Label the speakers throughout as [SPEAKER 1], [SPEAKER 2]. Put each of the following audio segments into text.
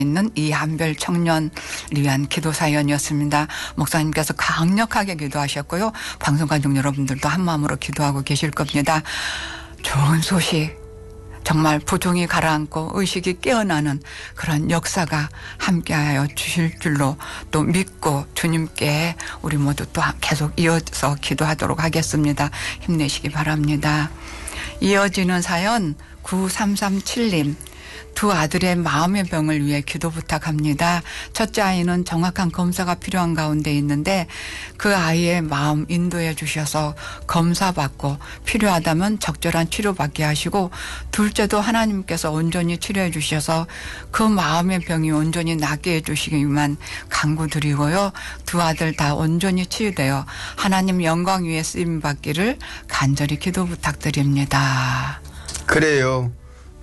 [SPEAKER 1] 있는 이한별 청년을 위한 기도 사연이었습니다. 목사님께서 강력하게 기도하셨고요. 방송 가족 여러분들도 한마음으로 기도하고 계실 겁니다. 좋은 소식, 정말 부종이 가라앉고 의식이 깨어나는 그런 역사가 함께하여 주실 줄로 또 믿고 주님께 우리 모두 또 계속 이어서 기도하도록 하겠습니다. 힘내시기 바랍니다. 이어지는 사연 9337님. 두 아들의 마음의 병을 위해 기도 부탁합니다. 첫째 아이는 정확한 검사가 필요한 가운데 있는데 그 아이의 마음 인도해 주셔서 검사받고 필요하다면 적절한 치료받게 하시고, 둘째도 하나님께서 온전히 치료해 주셔서 그 마음의 병이 온전히 낫게 해 주시기만 간구드리고요. 두 아들 다 온전히 치유되어 하나님 영광 위에 쓰임받기를 간절히 기도 부탁드립니다.
[SPEAKER 2] 그래요.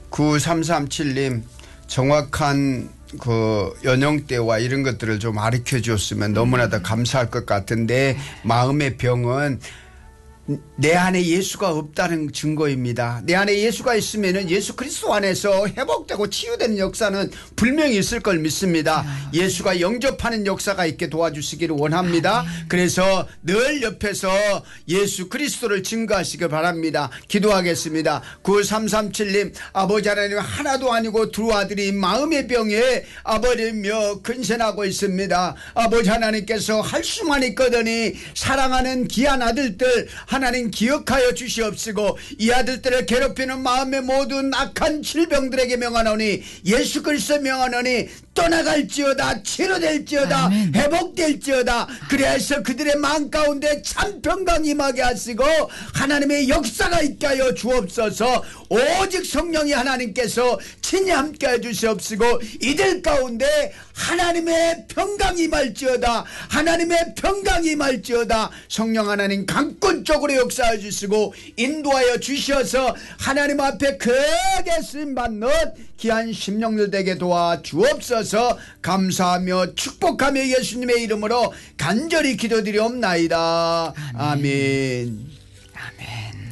[SPEAKER 2] 9337님 정확한 그 연령대와 이런 것들을 좀 가르쳐 줬으면 너무나도 감사할 것 같은데, 마음의 병은 내 안에 예수가 없다는 증거입니다. 내 안에 예수가 있으면 예수 그리스도 안에서 회복되고 치유되는 역사는 분명히 있을 걸 믿습니다. 예수가 영접하는 역사가 있게 도와주시기를 원합니다. 그래서 늘 옆에서 예수 그리스도를 증거하시기 바랍니다. 기도하겠습니다. 9337님, 아버지 하나님, 하나도 아니고 두 아들이 마음의 병에 아버지며 근신하고 있습니다. 아버지 하나님께서 할 수만 있거든요. 사랑하는 귀한 아들들 하나님 기억하여 주시옵시고, 이 아들들을 괴롭히는 마음의 모든 악한 질병들에게 명하노니 예수 그리스도 명하노니 떠나갈지어다, 치료될지어다, 아멘. 회복될지어다. 그래서 그들의 마음 가운데 참 평강 임하게 하시고 하나님의 역사가 있게 하여 주옵소서. 오직 성령이 하나님께서 친히 함께 해 주시옵시고 이들 가운데 하나님의 평강이 임할지어다, 하나님의 평강이 임할지어다. 성령 하나님 강권 쪽으로 역사해 주시고 인도하여 주셔서 하나님 앞에 크게 쓰임받는 귀한 심령들 되게 도와 주옵소서. 감사하며 축복하며 예수님의 이름으로 간절히 기도드리옵나이다. 아멘.
[SPEAKER 1] 아멘.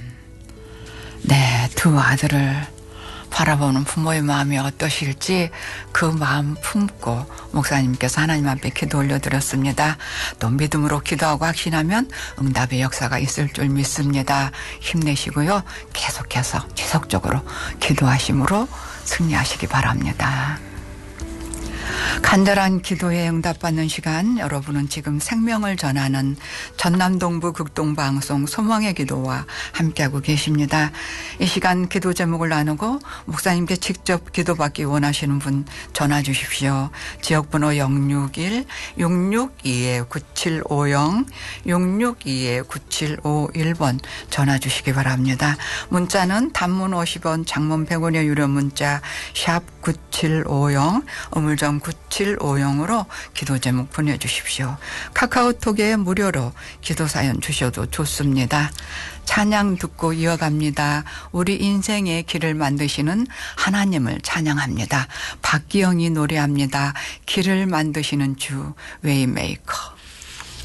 [SPEAKER 1] 네, 두 아들을 바라보는 부모의 마음이 어떠실지 그 마음 품고 목사님께서 하나님 앞에 기도 올려드렸습니다. 또 믿음으로 기도하고 확신하면 응답의 역사가 있을 줄 믿습니다. 힘내시고요. 계속해서 지속적으로 기도하심으로 승리하시기 바랍니다. 간절한 기도에 응답받는 시간, 여러분은 지금 생명을 전하는 전남동부 극동방송 소망의 기도와 함께하고 계십니다. 이 시간 기도 제목을 나누고 목사님께 직접 기도받기 원하시는 분 전화 주십시오. 지역번호 061-662-9750 662-9751번 전화 주시기 바랍니다. 문자는 단문 50원, 장문 100원의 유료 문자 샵 9750 우물정 9750으로 기도 제목 보내주십시오. 카카오톡에 무료로 기도 사연 주셔도 좋습니다. 찬양 듣고 이어갑니다. 우리 인생의 길을 만드시는 하나님을 찬양합니다. 박기영이 노래합니다. 길을 만드시는 주 웨이메이커.